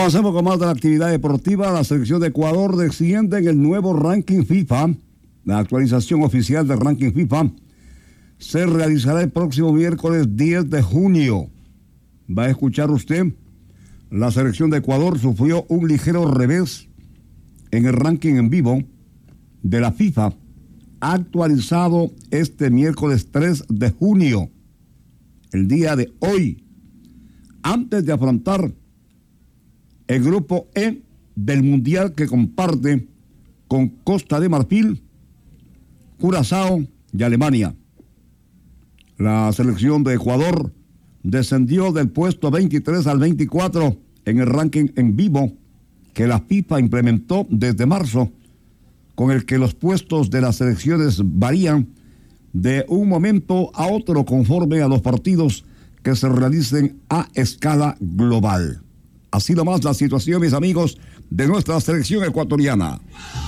Avancemos con más de la actividad deportiva. La selección de Ecuador desciende en el nuevo ranking FIFA. La actualización oficial del ranking FIFA se realizará el próximo miércoles 10 de junio. Va a escuchar usted, la selección de Ecuador sufrió un ligero revés en el ranking en vivo de la FIFA, actualizado este miércoles 3 de junio, el día de hoy, antes de afrontar el grupo E del Mundial que comparte con Costa de Marfil, Curazao y Alemania. La selección de Ecuador descendió del puesto 23 al 24 en el ranking en vivo que la FIFA implementó desde marzo, con el que los puestos de las selecciones varían de un momento a otro conforme a los partidos que se realicen a escala global. Así nomás la situación, mis amigos, de nuestra selección ecuatoriana.